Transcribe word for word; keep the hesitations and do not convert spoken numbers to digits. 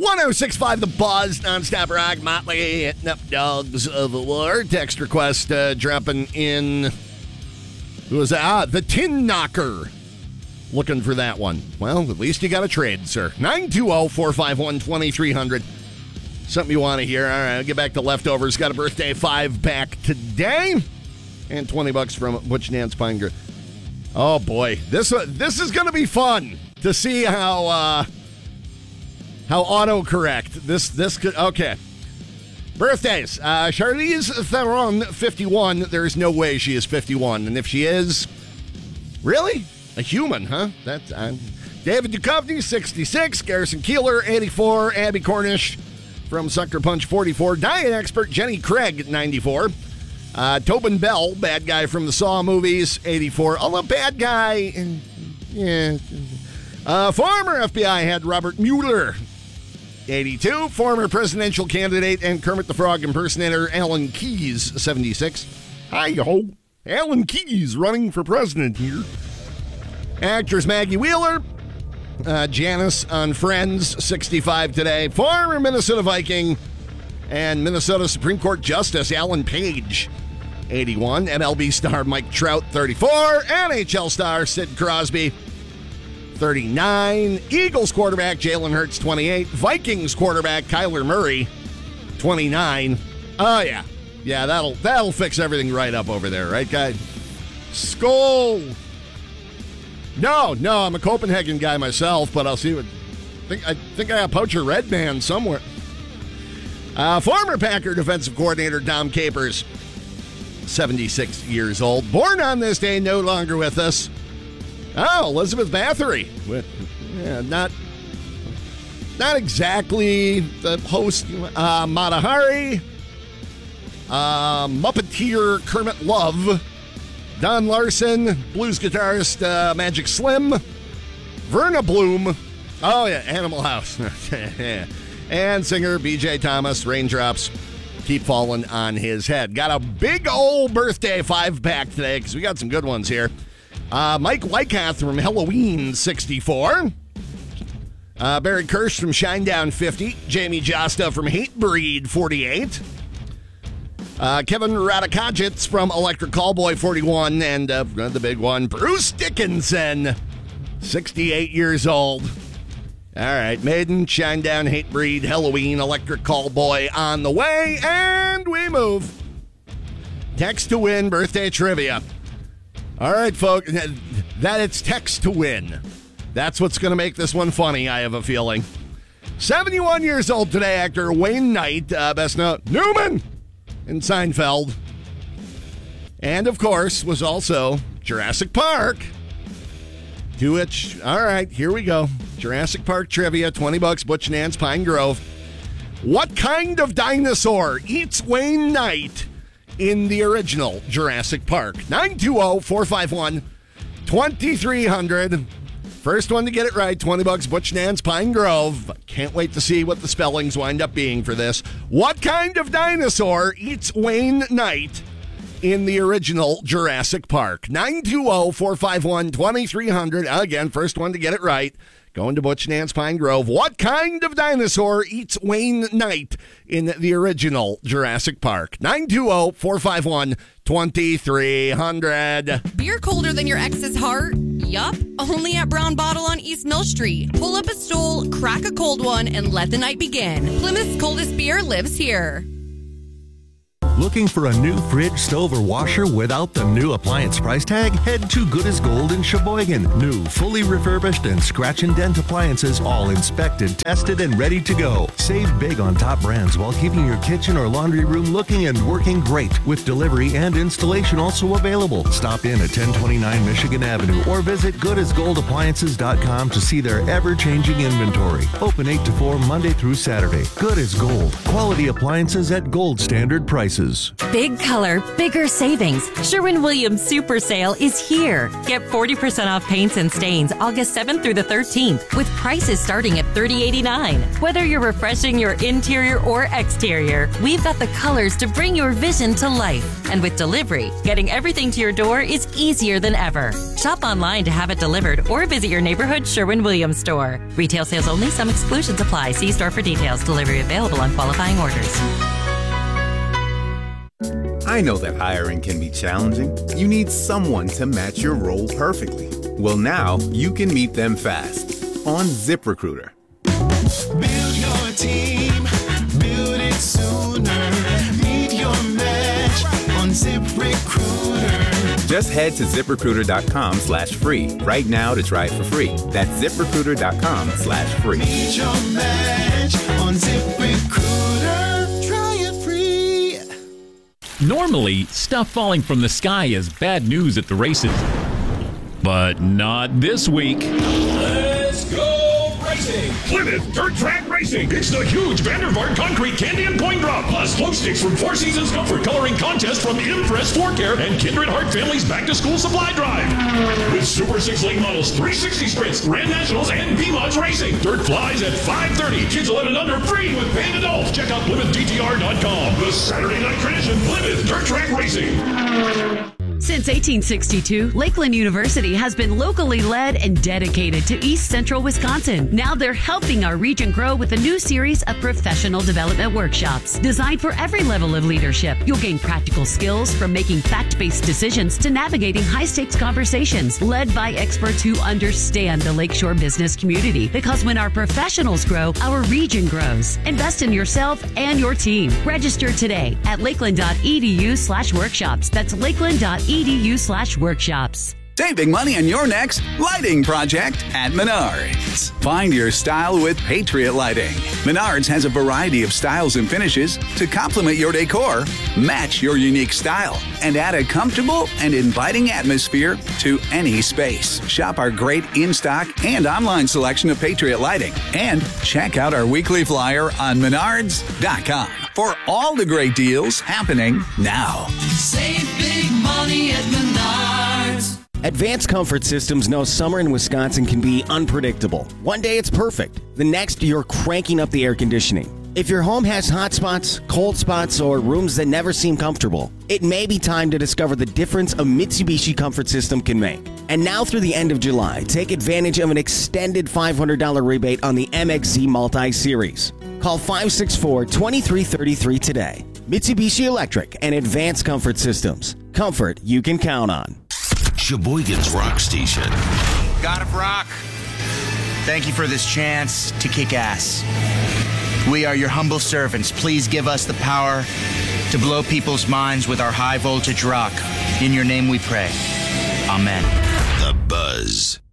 one oh six point five The Buzz, nonstop rock, Motley, hitting up Dogs of War. Text request uh, dropping in. Who was that? Ah, the Tin Knocker. Looking for that one. Well, at least you got a trade, sir. nine two zero, four five one, two three zero zero. Something you want to hear. All right, I'll get back to leftovers. Got a birthday five back today. And twenty bucks from Butch Nance Pine Grove. Oh, boy. This, uh, this is going to be fun to see how uh, how autocorrect. This, this could... Okay. Birthdays. Uh, Charlize Theron, fifty-one. There's no way she is fifty-one. And if she is... Really? A human, huh? That's uh, David Duchovny, sixty-six. Garrison Keillor, eighty-four. Abby Cornish from Sucker Punch, forty-four. Diet expert Jenny Craig, ninety-four. Uh, Tobin Bell, bad guy from the Saw movies, eighty-four. Although bad guy, yeah. Uh, former F B I head Robert Mueller, eighty-two. Former presidential candidate and Kermit the Frog impersonator Alan Keyes, seventy-six. Hi-ho. Alan Keyes running for president here. Actress Maggie Wheeler, uh, Janice on Friends, sixty-five today. Former Minnesota Viking and Minnesota Supreme Court Justice Alan Page, eighty-one. M L B star Mike Trout, thirty-four. N H L star Sid Crosby, thirty-nine. Eagles quarterback Jalen Hurts, twenty-eight. Vikings quarterback Kyler Murray, twenty-nine. Oh, yeah. Yeah, that'll that'll fix everything right up over there, right, guy? Skull. No, no, I'm a Copenhagen guy myself, but I'll see what... I think I, think I got Poacher Redman somewhere. Uh, former Packer defensive coordinator Dom Capers, seventy-six years old. Born on this day, no longer with us. Oh, Elizabeth Bathory. With, yeah, not, not exactly the host. Uh, Mata Hari. Uh, Muppeteer Kermit Love. Don Larson, blues guitarist uh, Magic Slim, Verna Bloom, oh yeah, Animal House, and singer B J Thomas. Raindrops keep falling on his head. Got a big old birthday five pack today because we got some good ones here. Uh, Mike Wyckoff from Halloween, sixty-four. Uh, Barry Kirsch from Shinedown, fifty. Jamie Josta from Hatebreed, forty-eight. Uh, Kevin Radikajits from Electric Callboy, forty-one, and uh, the big one, Bruce Dickinson, sixty-eight years old. All right, Maiden, Shinedown, Hatebreed, Halloween, Electric Callboy on the way, and we move. Text to win birthday trivia. All right, folks, that it's text to win. That's what's going to make this one funny, I have a feeling. seventy-one years old today, actor Wayne Knight, uh, best known, Newman! In Seinfeld. And, of course, was also Jurassic Park. To which, all right, here we go. Jurassic Park trivia, twenty bucks, Butch Nance, Pine Grove. What kind of dinosaur eats Wayne Knight in the original Jurassic Park? nine two zero, four five one, two three zero zero. First one to get it right, twenty bucks, Butch Nance, Pine Grove. Can't wait to see what the spellings wind up being for this. What kind of dinosaur eats Wayne Knight in the original Jurassic Park? nine two zero, four five one, two three zero zero. Again, first one to get it right. Going to Butch Nance, Pine Grove. What kind of dinosaur eats Wayne Knight in the original Jurassic Park? nine two zero, four five one, two three zero zero. Beer colder than your ex's heart? Yup, only at Brown Bottle on East Mill Street. Pull up a stool, crack a cold one, and let the night begin. Plymouth's coldest beer lives here. Looking for a new fridge, stove, or washer without the new appliance price tag? Head to Good as Gold in Sheboygan. New, fully refurbished, and scratch and dent appliances, all inspected, tested, and ready to go. Save big on top brands while keeping your kitchen or laundry room looking and working great, with delivery and installation also available. Stop in at ten twenty-nine Michigan Avenue or visit good as gold appliances dot com to see their ever-changing inventory. Open eight to four Monday through Saturday. Good as Gold. Quality appliances at gold standard prices. prices. Big color, bigger savings. Sherwin-Williams Super Sale is here. Get forty percent off paints and stains August seventh through the thirteenth with prices starting at thirty dollars and eighty-nine cents. Whether you're refreshing your interior or exterior, we've got the colors to bring your vision to life. And with delivery, getting everything to your door is easier than ever. Shop online to have it delivered or visit your neighborhood Sherwin-Williams store. Retail sales only. Some exclusions apply. See store for details. Delivery available on qualifying orders. I know that hiring can be challenging. You need someone to match your role perfectly. Well, now you can meet them fast on ZipRecruiter. Build your team, build it sooner. Meet your match on ZipRecruiter. Just head to ZipRecruiter.com slash free right now to try it for free. That's ZipRecruiter.com slash free. Meet your match on ZipRecruiter. Try it free. Normally, stuff falling from the sky is bad news at the races. But not this week. Let's go racing! Plymouth Dirt Track Racing. It's the huge Vandervaart Concrete Candy and Coin Drop, plus glow sticks from Four Seasons Comfort Coloring Contest from Impress Floor Care and Kindred Heart Family's Back to School Supply Drive. With Super six Lane models, three sixty sprints, Grand Nationals, and B-Mods Racing. Dirt flies at five thirty. Kids eleven and under free with paying adults. Check out Plymouth D T R dot com. The Saturday night tradition, Plymouth Dirt Track Racing. Since eighteen sixty-two, Lakeland University has been locally led and dedicated to East Central Wisconsin. Now they're helping our region grow with a new series of professional development workshops designed for every level of leadership. You'll gain practical skills from making fact-based decisions to navigating high-stakes conversations led by experts who understand the Lakeshore business community. Because when our professionals grow, our region grows. Invest in yourself and your team. Register today at lakeland.edu slash workshops. That's lakeland.edu edu slash workshops. Saving money on your next lighting project at Menards. Find your style with Patriot Lighting. Menards has a variety of styles and finishes to complement your decor, match your unique style, and add a comfortable and inviting atmosphere to any space. Shop our great in-stock and online selection of Patriot Lighting. And check out our weekly flyer on menards dot com for all the great deals happening now. Save big money at Menards. Advanced Comfort Systems knows summer in Wisconsin can be unpredictable. One day it's perfect. The next, you're cranking up the air conditioning. If your home has hot spots, cold spots, or rooms that never seem comfortable, it may be time to discover the difference a Mitsubishi Comfort System can make. And now through the end of July, take advantage of an extended five hundred dollars rebate on the M X Z Multi-Series. Call five six four, two three three three today. Mitsubishi Electric and Advanced Comfort Systems. Comfort you can count on. Sheboygan's Rock Station. God of Rock, thank you for this chance to kick ass. We are your humble servants. Please give us the power to blow people's minds with our high voltage rock. In your name we pray. Amen. The Buzz.